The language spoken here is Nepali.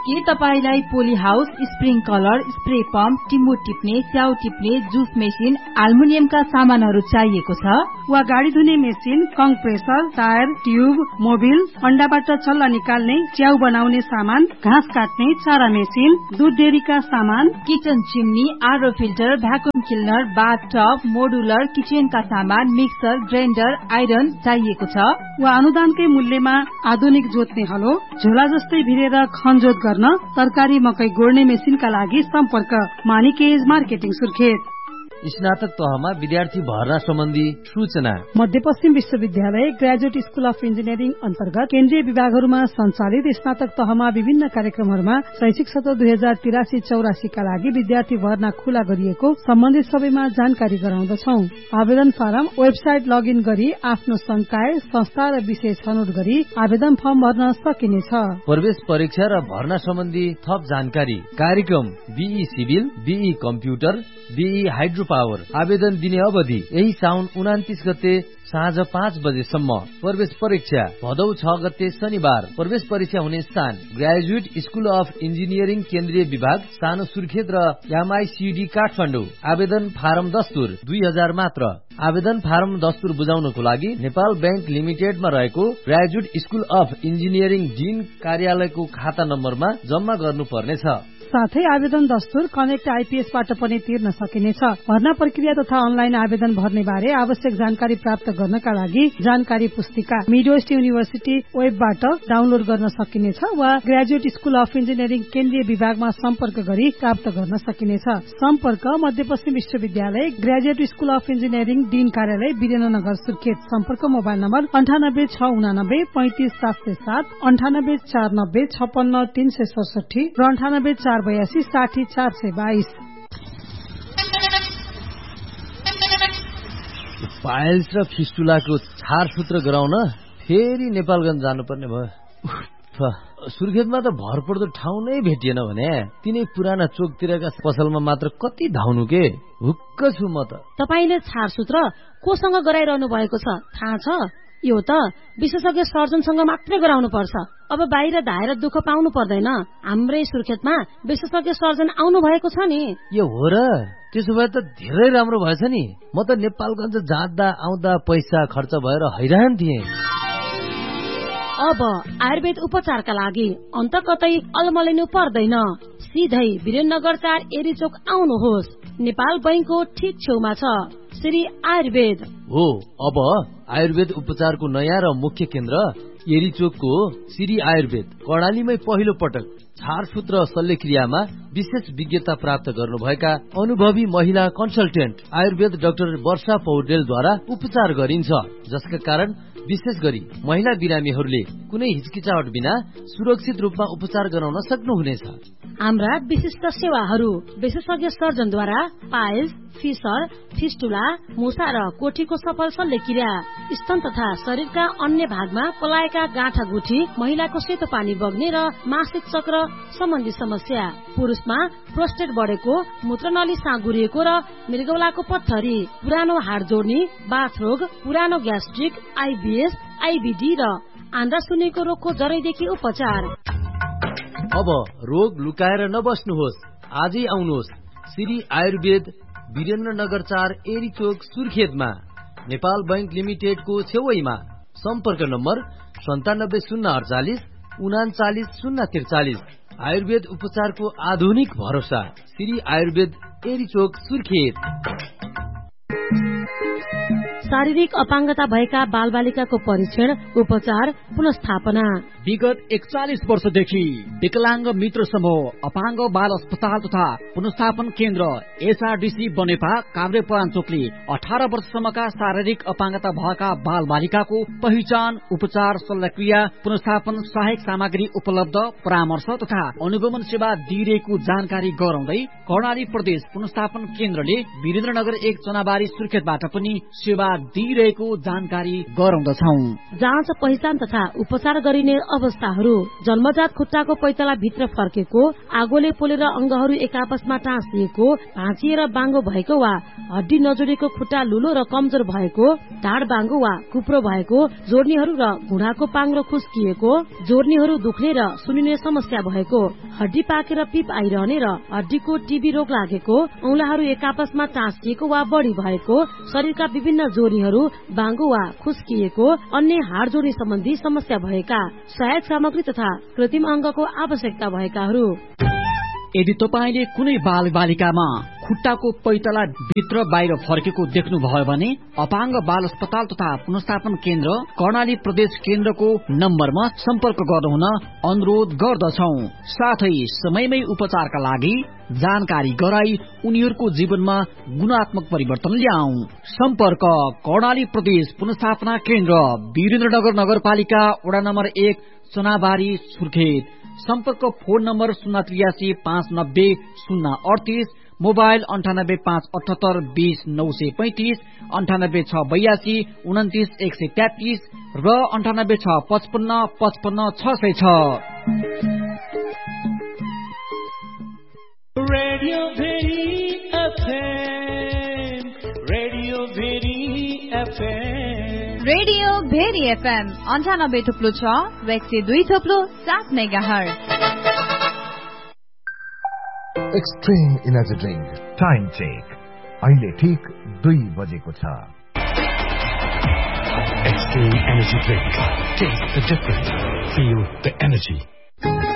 के तपाईलाई पोली हाउस, स्प्रिङकलर, स्प्रे पम्प, टिम्बु टिप्ने, स्याउ टिप्ने, जुस मेसिन, आल्मुनियमका सामानहरू चाहिएको छ? वा गाडी धुने machine, compressor, tyre, tube, Mobil, अण्डाबाट छल्ला निकाल्ने, च्याउ बनाउने सामान, घाँस काट्ने, चारा मेसिन, दूध डेरीका सामान, kitchen chimney, RO filter, vacuum cleaner, बाथ टब, मोडुलर किचनका सामान, मिक्सर, ग्राइन्डर, आइरन चाहिएको छ? वा अनुदानकै मूल्यमा आधुनिक जोत्ने हलो, झोला जस्तै भिरेर खनजोत गर्न, तरकारी मकै गोड्ने मेसिनका लागि सम्पर्क मानिकेज मार्केटिङ सुर्खेत। स्नातक तहमा विद्यार्थी भर्ना सम्बन्धी सूचना। मध्यपश्चिम विश्वविद्यालय ग्रेजुएट स्कुल अफ इन्जिनियरिङ अन्तर्गत केन्द्रीय विभागहरूमा सञ्चालित स्नातक तहमा विभिन्न कार्यक्रमहरूमा शैक्षिक सत्र 2083-84 का लागि विद्यार्थी भर्ना खुला गरिएको सम्बन्धित सबैमा जानकारी गराउँदछौ। आवेदन फारम वेबसाइट लगइन गरी आफ्नो संकाय, संस्था र विषय छनौट गरी आवेदन फर्म भर्न सकिनेछ। प्रवेश परीक्षा र भर्ना सम्बन्धी थप जानकारी। कार्यक्रम be civil, be computer, be hydro power. आवेदन दिने अवधि यही साउन 29 गते साँझ 5 बजेसम्म। प्रवेश परीक्षा भदौ 6 गते शनिबार। प्रवेश परीक्षा हुने स्थान ग्रेजुएट स्कुल अफ इन्जिनियरिङ केन्द्रीय विभाग सानो सुर्खेत र एमआईसीडी काठमाडौँ। आवेदन फारम दस्तुर 2000 मात्र। आवेदन फारम दस्तुर बुझाउनको लागि नेपाल बैंक लिमिटेडमा रहेको ग्रेजुएट स्कुल अफ इन्जिनियरिङ डिन कार्यालयको खाता नम्बरमा जम्मा गर्नुपर्नेछ। साथै आवेदन दस्तुर कनेक्ट आइपीएसबाट पनि तिर्न सकिनेछ। भर्ना प्रक्रिया तथा अनलाइन आवेदन भर्ने बारे आवश्यक जानकारी प्राप्त गर्नका लागि जानकारी पुस्तिका मिडवेस्ट युनिभर्सिटी वेबबाट डाउनलोड गर्न सकिनेछ वा ग्रेजुएट स्कुल अफ इन्जिनियरिङ केन्द्रीय विभागमा सम्पर्क गरी प्राप्त गर्न सकिनेछ। सम्पर्क मध्यपश्चिम विश्वविद्यालय ग्रेजुएट स्कुल अफ इन्जिनियरिङ डिन कार्यालय वीरेन्द्रनगर सुर्खेत। सम्पर्क मोबाइल नम्बर 9869 35 707, 98 490 56 367 र 98 482 60 422। पाइल्स र फिस्टुलाको छारसूत्र गराउन फेरि नेपालगञ्ज जानुपर्ने भयो। सुर्खेतमा त भरपर्दो ठाउँ नै भेटिएन भने तिनै पुराना चोकतिरका पसलमा मात्र कति धाउनु के। हुक्क छु म त। तपाईले छारसूत्र कोसँग गराइरहनु भएको छ थाहा छ? यो त विशेषज्ञ सर्जनसँग मात्रै गराउनु पर्छ। अब बाहिर धाएर दुःख पाउनु पर्दैन। हाम्रै सुर्खेतमा विशेषज्ञ सर्जन आउनु भएको छ नि। यो हो र? त्यसो भए त धेरै राम्रो भएछ नि। म त नेपालगञ्ज जाँदा आउँदा पैसा खर्च भएर हैरान थिएँ। अब आयुर्वेद उपचारका लागि अन्त कतै अलमलिनु पर्दैन। सिधै वीरेन्द्रनगर 4 एरीचोक आउनुहोस्। नेपाल बैंकको ठीक छेउमा छ श्री आयुर्वेद हो। अब आयुर्वेद उपचारको नयाँ र मुख्य केन्द्र एरीचोकको श्री आयुर्वेद कर्णालीमै पहिलो पटक छारसूत्र शल्यक्रियामा विशेष विज्ञता प्राप्त गर्नुभएका अनुभवी महिला कन्सल्टेन्ट आयुर्वेद डाक्टर वर्षा पौडेलद्वारा उपचार गरिन्छ, जसका कारण विशेष गरी महिला बिरामीहरूले कुनै हिचकिचाहट बिना सुरक्षित रूपमा उपचार गराउन सक्नुहुनेछ। हाम्रा विशिष्ट सेवाहरू विशेषज्ञ सर्जनद्वारा पाइल्स, फिसर, फिस्टुला, मुसा र कोठीको सफल शल्यक्रिया, स्तन तथा शरीरका अन्य भागमा पलाएका गाँठा गुठी, महिलाको सेतो पानी बग्ने र मासिक चक्र सम्बन्धी समस्या, पुरुषमा प्रोस्टेट बढेको, मूत्रनली साँगुरिएको र मृगौलाको पत्थरी, पुरानो हाड जोड्ने, बाथरोग, पुरानो ग्यास्ट्रिक, आइबीएस, आइबीडी र आन्द्रा सुन्नेको रोगको जरैदेखि उपचार। अब रोग लुकाएर नबस्नुहोस्, आजै आउनुहोस् श्री आयुर्वेद वीरेन्द्रनगर 4 एरीचोक सुर्खेतमा, नेपाल बैंक लिमिटेडको छेउमा। सम्पर्क नम्बर 97 048 39 043। आयुर्वेद उपचारको आधुनिक भरोसा श्री आयुर्वेद एरीचोक सुर्खेत। शारीरिक अपाङ्गता भएका बालबालिकाको परीक्षण, उपचार, पुनस्थापना। विगत 41 वर्षदेखि विकलाङ्ग मित्र समूह अपाङ्ग बाल अस्पताल तथा पुनस्थापन केन्द्र एसआरडीसी बनेपा काभ्रेपराञ्चोकले 18 वर्षसम्मका शारीरिक अपाङ्गता भएका बाल बालिकाको पहिचान, उपचार, शल्यक्रिया, पुनस्थापन, सहायक सामग्री उपलब्ध, परामर्श तथा अनुगमन सेवा दिइरहेको जानकारी गराउँदै कर्णाली प्रदेश पुनस्थापन केन्द्रले वीरेन्द्रनगर 1 चनाबारी सुर्खेतबाट पनि सेवा दिइरहेको जानकारी गराउँदछौं। जाँच, पहिचान तथा उपचार गरिने अवस्थाहरू: जन्मजात खुट्टाको पैताला भित्र फर्केको, आगोले पोलेर अंगहरू एक आपसमा टाँसिएको, भाँचिएर बाङ्गो भएको वा हड्डी नजोडेको खुट्टा लुलो र कमजोर भएको, ढाड बाङ्गो वा कुप्रो भएको, जोर्नीहरू र घुँडाको पाङ्रो खुस्किएको, जोर्नीहरू दुख्ने र सुनिने समस्या भएको, हड्डी पाकेर पिप आइरहने र हड्डीको टिबी रोग लागेको, औंलाहरू एक आपसमा टाँसिएको वा बढी भएको, शरीरका विभिन्न जोडीहरू बाङ्गो वा खुस्किएको, अन्य हाड जोडी सम्बन्धी समस्या भएका, सहायक सामग्री तथा कृत्रिम अङ्गको आवश्यकता भएकाहरू। यदि तपाईले कुनै बाल बालिकामा खुट्टाको पैतला भित्र बाहिर फर्केको देख्नुभयो भने अपाङ्ग बाल अस्पताल तथा पुनर्स्थापन केन्द्र कर्णाली प्रदेश केन्द्रको नम्बरमा सम्पर्क गर्नुहुन अनुरोध गर्दछौ। साथै समयमै उपचारका लागि जानकारी गराई उनीहरूको जीवनमा गुणात्मक परिवर्तन ल्याऊ। सम्पर्क कर्णाली प्रदेश पुनर्स्थापना केन्द्र, वीरेन्द्रनगर नगरपालिका, वडा नम्बर 1, सोनाबारी, सुर्खेत। सम्पर्क फोन नम्बर 083 590 038, मोबाइल 98 578 20 935, 98 682 29 133 र 98 655 55 606। Radio very FM, radio very FM, radio very FM 98.6 102.7 megahertz. Extreme energy drink time check अहिले ठीक 2 बजेको छ। Extreme Energy Drink. Taste the difference. Feel the energy.